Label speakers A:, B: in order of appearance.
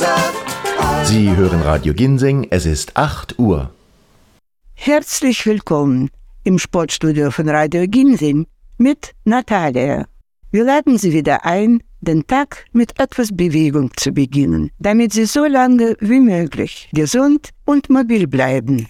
A: Sie hören Radio Ginseng, es ist 8 Uhr.
B: Herzlich willkommen im Sportstudio von Radio Ginseng mit Natalia. Wir laden Sie wieder ein, den Tag mit etwas Bewegung zu beginnen, damit Sie so lange wie möglich gesund und mobil bleiben.